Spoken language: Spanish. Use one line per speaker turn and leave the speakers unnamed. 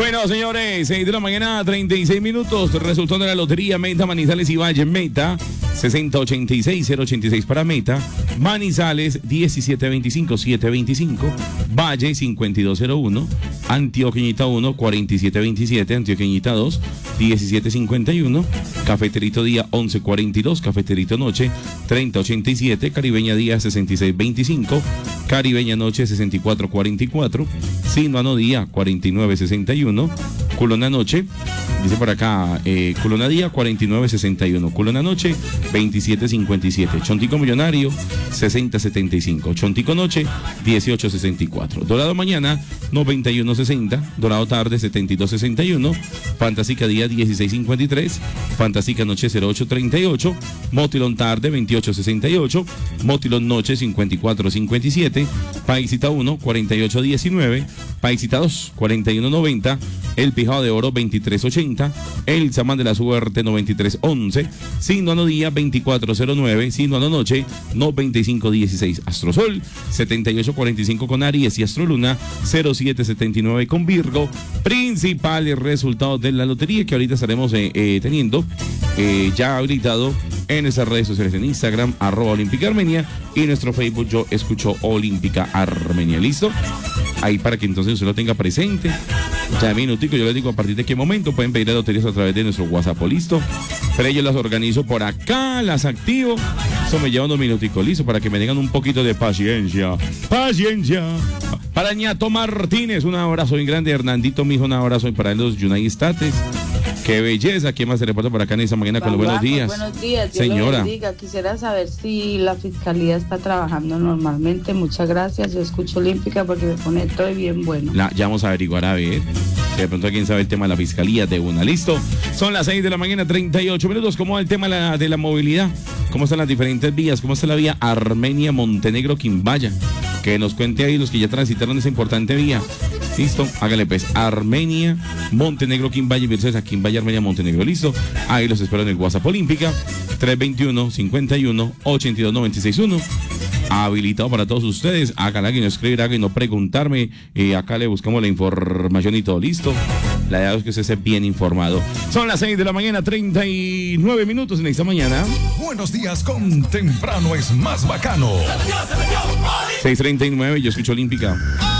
Bueno, señores, 6 de la mañana, 36 minutos. Resultado de la lotería Meta, Manizales y Valle. Meta, 6086-086 para Meta. Manizales, 1725-725. Valle, 5201. Antioqueñita 1, 4727. Antioqueñita 2, 1751. Cafeterito Día, 1142. Cafeterito Noche, 3087. Caribeña Día, 6625. Caribeña Noche, 6444. Sinuano Día, 4961. Culona Noche, dice por acá, Culona Día 4961, Culona Noche 2757, Chontico Millonario 6075, Chontico Noche 1864, Dorado Mañana 9160, Dorado Tarde 7261, Fantasica Día 1653, Fantasica Noche 0838, Motilón Tarde 2868, Motilón Noche 5457, Paisita 1 4819, Paisita 2 4190, El Pijado de Oro 2380, El Samán de la Suerte 9311, Sinuano Día 2409, Sinuano Noche 9516, Astrosol 7845 con Aries y Astroluna 0779 con Virgo. Principales resultados de la lotería que ahorita estaremos teniendo ya habilitado en nuestras redes sociales, en Instagram @Olímpica Armenia y nuestro Facebook Yo Escucho Olímpica Armenia. ¿Listo? Ahí para que entonces usted lo tenga presente. Ya minutico, yo les digo a partir de qué momento pueden pedir las loterías a través de nuestro WhatsApp, listo. Pero yo las organizo por acá, las activo. Eso me lleva unos minuticos, listo, para que me tengan un poquito de paciencia. Paciencia. Para Ñato Martínez, un abrazo bien grande. Hernandito, mijo, un abrazo para los United States. Qué belleza. ¿Quién más se reporta por acá en esta mañana con los buenos días?
Buenos días, Dios
señora.
lo bendiga. Quisiera saber si la fiscalía está trabajando normalmente. Muchas gracias. Yo escucho Olímpica porque me pone todo bien bueno.
Ya vamos a averiguar a ver. Si de pronto alguien sabe el tema de la fiscalía de una. ¿Listo? Son las 6 de la mañana, 38 minutos. ¿Cómo va el tema de la movilidad? ¿Cómo están las diferentes vías? ¿Cómo está la vía Armenia, Montenegro, Quimbaya? Que nos cuente ahí los que ya transitaron esa importante vía. Listo, hágale pues. Armenia, Montenegro, Quimbaya, Viceversa, Quimbaya, Armenia, Montenegro. Listo. Ahí los espero en el WhatsApp Olímpica 321-51-82-961. Habilitado para todos ustedes. Háganla que no escribir, háganla y no preguntarme. Acá le buscamos la información y todo. Listo. La idea es que usted esté bien informado. Son las 6 de la mañana, 39 minutos en esta mañana.
Buenos días con temprano es más bacano.
6:39, yo escucho Olímpica.